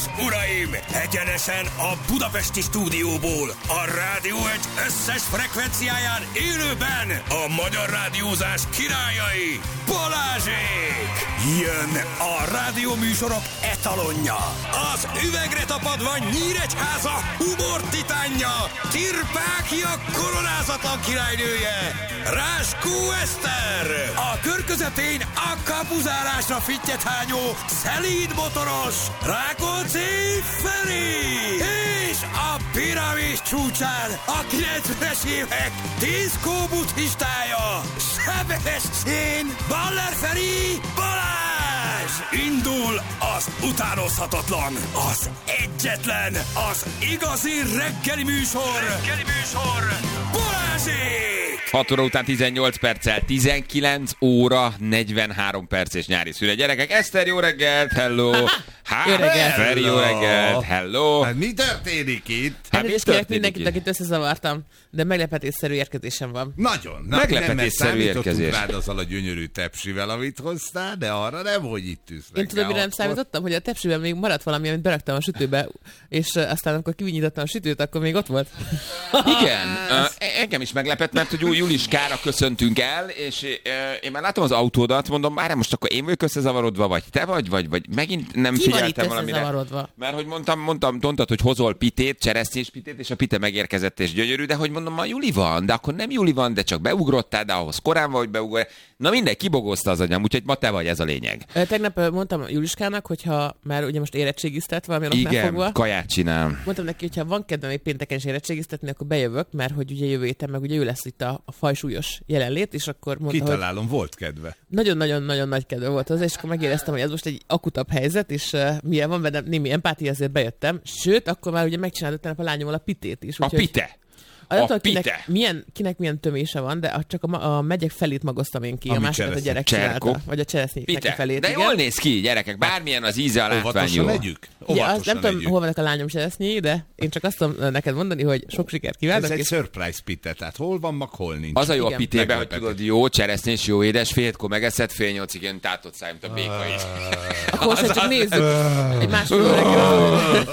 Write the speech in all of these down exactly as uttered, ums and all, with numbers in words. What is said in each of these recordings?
és uraim, egyenesen a budapesti stúdióból, a Rádió egy összes frekvenciáján élőben a magyar rádiózás királyai, Balázsék! Jön a rádióműsorok etalonja, az üvegre tapadva Nyíregyháza humor titánja, Tirpákia koronázatlan királynője, Ráskó Eszter! A kör közepén a kapuzárásra fittyet hányó, szelíd motoros, Rákóczi Feri! És a piramis csúcsán a kilencvenes évek diszkó buddhistája, Sebestyén Baller Feri Balázs! Indul az utánozhatatlan, az egyetlen, az igazi reggeli műsor, reggeli műsor, Balázsék! hat óra után tizennyolc perccel, tizenkilenc óra negyvenhárom perc és nyári szünet. Gyerekek, Eszter, jó reggelt, hello! Hát, jó reggelt! Feri, jó reggelt, hello! Hát mi történik itt? Hát mi történik mindenkit, akit összezavartam, de meglepetésszerű érkezésem van. Nagyon. Na, meglepetésszerű érkezés. Rád azzal a gyönyörű tepsivel, amit hoztál, de arra nem, hogy itt tűznek. Én tudom, mire nem számítottam, hogy a tepsiben még maradt valami, amit beraktam a sütőbe, és aztán amikor kivinyítottam a sütőt, akkor még ott volt. Igen, uh, engem is meglepett, mert hogy Juliskára köszöntünk el, és uh, én már látom az autódat, mondom, már most akkor én vagyok összezavarodva, vagy te vagy, vagy, vagy megint nem Ki figyeltem valamire. Mert hogy mondtam, mondtam, mondtad, hogy hozol pitét, cseresznyés pitét, és a pite megérkezett és gyönyörű, de hogy mondom, ma Juli van, de akkor nem Juli van, de csak beugrottál, de ahhoz korán vagy beugrál. Na mindegy, kibogozta az agyam, úgyhogy ma te vagy, ez a lényeg. Tegnap mondtam Juliskának, hogyha már ugye most érettségiztet valami igen, fogva. kaját csinál. Mondtam neki, hogyha van kedvem még pénteken is érettségiztetni, akkor bejövök, mert hogy ugye jövő héten meg ugye ő lesz itt a, a fajsúlyos jelenlét, és akkor mondta, kitalálom, hogy volt kedve. Nagyon-nagyon-nagyon nagy kedve volt az, és akkor megéreztem, hogy ez most egy akutabb helyzet, és uh, milyen van bennem némi empátia, azért bejöttem. Sőt, akkor már ugye megcsináltam a lányommal a pitét is. A úgyhogy... pite? A, nem a tudom, pite. Kinek milyen, kinek milyen tömése van, de csak a, a megyek felét magoztam én ki, Ami a másikat a gyerek csinálta. Vagy a cseresznyék neki felét. De igen. Jól néz ki, gyerekek, bármilyen az íze, a látvány jó. Óvatosan együk? Ugye, azt nem tudom, hol vannak a lányom cseresznyéi, de én csak azt tudom neked mondani, hogy sok sikert kívánok. Ez egy és... surprise pite, tehát hol van, mag hol nincs. Az a jó igen. a pitében, hogy tudod, jó cseresznyés, jó édes, fél hétkor megeszed, fél nyolcig ilyen tátott száj, mint a béka is. Akkor most csak nézzük. Egy másik reggel.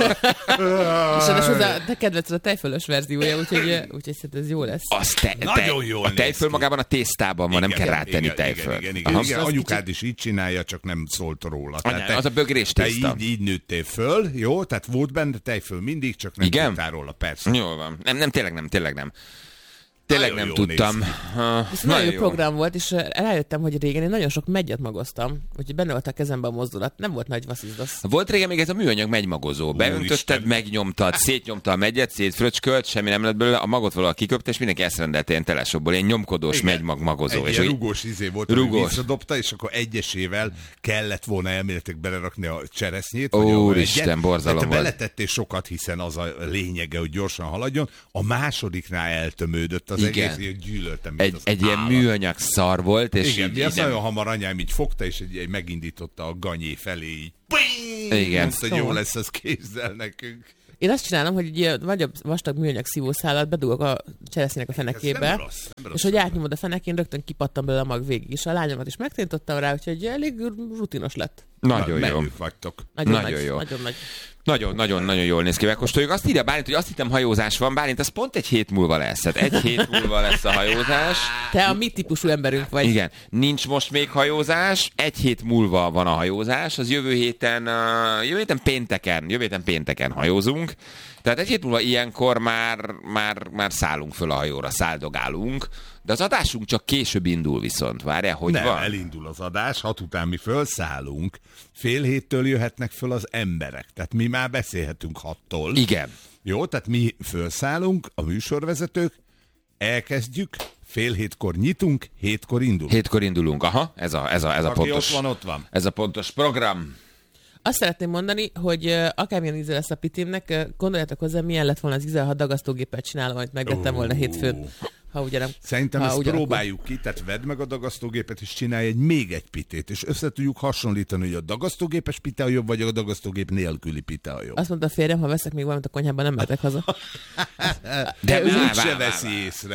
És az a kedvenc a tejfölös verziója, úgyhogy szerintem ez jó lesz. Az te, nagyon te, jól a tejföl magában a tésztában van, igen, nem kell rátenni igen, tejföl. Igen, igen, igen, igen. Anyukád kicsit... is így csinálja, csak nem szólt róla. Anyá, te, az a bögrés tészta. Te így, így nőttél föl, jó? Tehát volt benne tejföl mindig, csak nem igen? tudtál róla, persze. Jól van. Nem, nem, tényleg nem, tényleg nem. Tényleg nagyon nem tudtam. Uh, Ez nagyon jó program volt, és rájöttem, hogy régen én nagyon sok megyet magoztam, úgyhogy benne volt a kezemben a mozdulat. Nem volt nagy vasszizdasz. Volt régen még ez a műanyag megymagozó. Beöntötted, megnyomtad, szétnyomta a megyet, szétfröcskölt, semmi nem lett belőle, a magot valahol kiköpte, és mindenki ezt rendelte ilyen telesokból, ilyen nyomkodós megymagmagozó. Egy és ilyen rugós izé volt, rugós. hogy visszadobta, és akkor egyesével kellett volna elméletek belerakni a cseresznyét. Úristen, borzalom volt. Beletettél sokat, hiszen az a lényege, hogy gyorsan haladjon. A másodiknál eltömődött az igen. egész, így gyűlöltem. Egy, egy ilyen műanyag szar volt, és igen, így, így nem... nagyon hamar anyám így fogta, és egy, egy megindította a ganyé felé, így igen. Mondta, hogy jó lesz, az képzel nekünk. Én azt csinálom, hogy egy nagyobb vastag műanyag szívószálat bedugok a cseresznyének a fenekébe, nem rossz, nem rossz, és hogy átnyomod a fenekén, rögtön kipattam belőle a mag végig, és a lányomat is megtanítottam rá, úgyhogy elég rutinos lett. Nagyon Na, jó. vagytok. Nagyon, nagyon nagy, jó. Nagyon nagy. Nagyon, nagyon, nagyon jól néz ki. Megkóstoljuk. Azt írja Bálint, hogy azt hittem hajózás van. Bálint, az pont egy hét múlva lesz. Tehát egy hét múlva lesz a hajózás. Te a mi típusú emberünk vagy. Igen. Nincs most még hajózás. Egy hét múlva van a hajózás. Az jövő héten, uh, jövő héten pénteken, jövő héten pénteken hajózunk. Tehát egy hét múlva ilyenkor már, már, már szállunk föl a hajóra, száldogálunk. De az adásunk csak később indul viszont. Várjál, hogy Nem, van? elindul az adás, hat után mi fölszállunk, fél héttől jöhetnek föl az emberek. Tehát mi már beszélhetünk hattól. Igen. Jó, tehát mi fölszállunk, a műsorvezetők, elkezdjük, fél hétkor nyitunk, hétkor indulunk. Hétkor indulunk, aha, ez a, ez a, ez a Aki pontos, ott van, ott van. Ez a pontos program. Azt szeretném mondani, hogy uh, akármilyen íze lesz a pitimnek, uh, gondoljátok hozzá, milyen lett volna az íze, ha dagasztógéppel csinálom, amit megvettem volna hétfőn. Ha ugye nem, Szerintem ha ezt ugye próbáljuk ki, tehát vedd meg a dagasztógépet, és csinálj egy még egy pitét, és össze tudjuk hasonlítani, hogy a dagasztógépes pite a jobb, vagy a dagasztógép nélküli pite a jobb. Azt mondta a férjem, ha veszek még valamit a konyhában, nem mehetek haza. De várj, úgy várj, se várj, veszi várj. észre.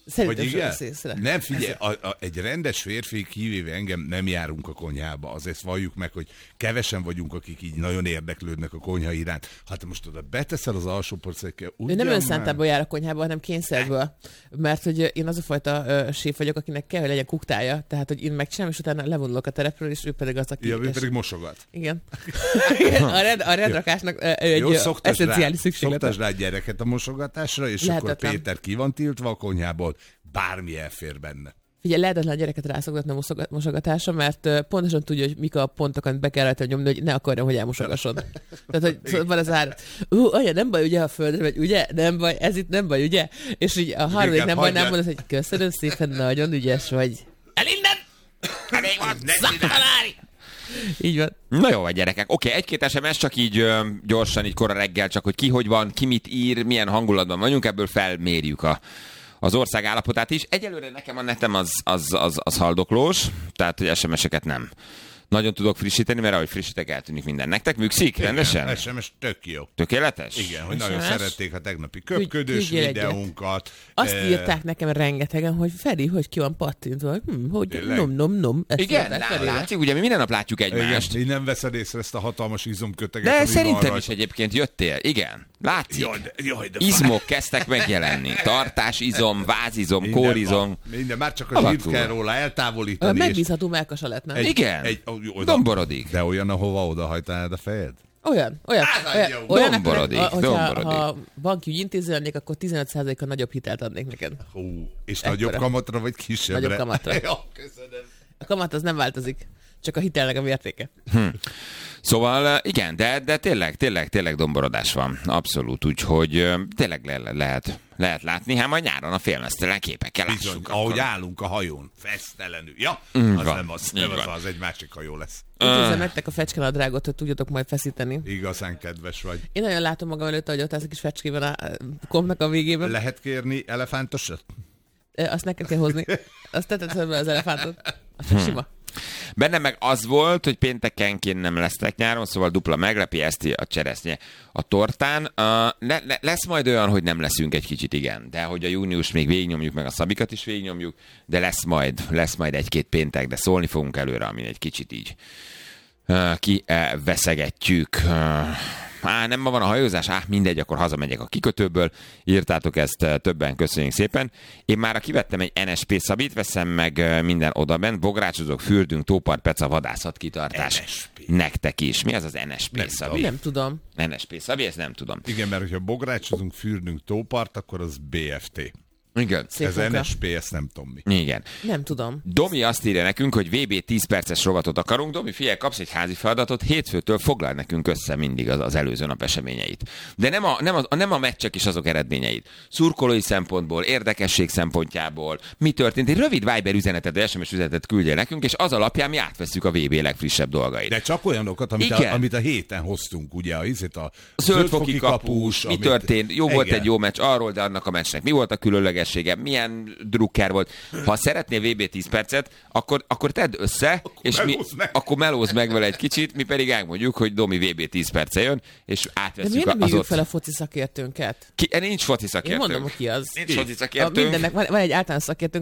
Szerintem Hogy igen? szészre. Nem, figyelj, a, a, egy rendes férfi, kivéve engem, nem járunk a konyhába. Azért valljuk meg, hogy kevesen vagyunk, akik így nagyon érdeklődnek a konyha iránt. Hát most oda beteszel az alsó porcekkel, ő nem önszántából jár a konyhába, hanem kényszerből. Mert hogy én az a fajta uh, séf vagyok, akinek kell, hogy legyen kuktája. Tehát, hogy én megcsinálom, és utána levonulok a terepről, és ő pedig az, aki... Ja, ő pedig mosogat. Igen. a, rend, a rendrakásnak uh, egy Jó, eszenciális szükséglete. Szoktasd rá gyereket a mosogatásra, és Lehetetlen. akkor Péter ki van tiltva a konyhából, bármi elfér benne. Figyelj, lehetetlen a gyereket rászoktatni a mosogatásra, mert uh, pontosan tudja, hogy mik a pontok, amit be kell rajta nyomni, hogy ne akarjam, hogy elmosogasson. Tehát, hogy szóval van az ár, ú, anya, nem baj, ugye, a földre megy, ugye? Nem baj, ez itt nem baj, ugye? És így a harmadik nem baj, nem mondod, hogy köszönöm szépen, nagyon ügyes vagy. El innen! Még van, szaktalári! Így van. Na jó, gyerekek. Oké, egy-két es em es csak így ö, gyorsan, így kora reggel, csak hogy ki hogy van, ki mit ír, milyen hangulatban vagyunk, ebből felmérjük a az ország állapotát is. Egyelőre nekem a netem az, az, az, az haldoklós, tehát hogy es em es-eket nem nagyon tudok frissíteni, mert ahogy frissítek, eltűnik minden. Nektek műkszik rendesen? es em es tök jó. Tökéletes? Igen, hogy es em es? nagyon szerették a tegnapi köpködős Küldjél videónkat. Azt Eh, írták nekem rengetegen, hogy Feri, hogy ki van pattintva. Hm, hogy Tényleg? nom, nom, nom. Ezt Igen, írták lá, Ferire. látjuk, ugye mi minden nap látjuk egymást. Igen, így nem veszed észre ezt a hatalmas izomköteget. De ami szerintem van is rajta. egyébként jöttél. Igen, látszik. Jaj, de, jaj, de Izmok kezdtek megjelenni. Tartásizom, vázizom, Minden kórizom. van. Minden, már csak a Alakul. zsírt kell róla Ö, eltávolítani. és Megbízható melkasa lett, nem? egy- Igen. egy- oda- Domborodik. De olyan, ahova odahajtanád a fejed? Olyan, olyan. Á, olyan, jó. olyan Domborodik, hogyha, domborodik. ha banki ügyintéző lennék, akkor tizenöt százalékkal nagyobb hitelt adnék neked. Hú, és Ekkora. nagyobb kamatra, vagy kisebbre? Nagyobb kamatra. Ja, köszönöm. A kamat az nem változik, csak a hitelnek a mértéke. Szóval igen, de, de tényleg, tényleg, tényleg domborodás van. Abszolút, úgyhogy ö, tényleg le, lehet, lehet látni. Hát majd nyáron a félmeztelen képekkel Bizony, lássuk. ahogy akkor. állunk a hajón, fesztelenül. Ja, Mm, az van. nem az, Így nem az, van. az, egy másik hajó lesz. Intézem nektek a fecskenadrágot, hogy tudjatok majd feszíteni. Igazán kedves vagy. Én nagyon látom magam előtt, hogy ott az a kis fecskében a kompnak a végében. Lehet kérni elefántosat? Ö, Azt neked kell hozni. Azt tetted be az elefántot. Az csak sima. Bennem meg az volt, hogy péntekenként nem lesznek nyáron, szóval dupla meglepi ezt a cseresznye a tortán. Uh, le, le, lesz majd olyan, hogy nem leszünk egy kicsit, igen, de hogy a június még végignyomjuk, meg a szabikat is végignyomjuk, de lesz majd, lesz majd egy-két péntek, de szólni fogunk előre, amin egy kicsit így uh, kiveszegetjük. Uh, Á, nem ma van a hajózás? Á, mindegy, akkor hazamegyek a kikötőből. Írtátok ezt, többen, köszönjük szépen. Én már kivettem egy en es pé szabit, veszem meg minden odabent, bográcsozok, fürdünk, tópart, peca, vadászat, kitartás. en es pé. Nektek is. Mi az az en es pé Nem szabi? Nem tudom. en es pé szabi, ezt nem tudom. Igen, mert hogyha bográcsozunk, fürdünk tópart, akkor az bé ef té. Igen. Szép Ez munka. en es pé, ezt nem tudom mi. Igen. Nem tudom. Domi azt írja nekünk, hogy vé bé tíz perces rovatot akarunk. Domi, figyelj, kapsz egy házi feladatot, hétfőtől foglald nekünk össze mindig az, az előző nap eseményeit. De nem a, nem, a, nem a meccsek és azok eredményeit. Szurkolói szempontból, érdekesség szempontjából, mi történt. Egy rövid Viber üzenetet, de es em es üzenetet küldjél nekünk, és az alapján mi átvesszük a vé bé legfrissebb dolgait. De csak olyanokat, amit, Igen. a, amit a héten hoztunk, ugye, a, a, a A zöldfoki kapus, mi amit- történt, jó volt Igen. egy jó meccs arról, de annak a meccsnek mi volt a különlegessége, milyen drukker volt. Ha szeretnél vé bé tíz percet, akkor, akkor tedd össze, akkor és mi, melózz meg. akkor melózz meg vele egy kicsit, mi pedig elmondjuk, hogy Domi vé bé tíz perce jön, és De átveszünk miért nem az hívjuk ott... fel a foci szakértőnket? Ki, nincs foci Én szakértőnk. mondom, hogy ki az. Nincs foci A, szakértőnk. mindennek van, van egy általános szakértőnk,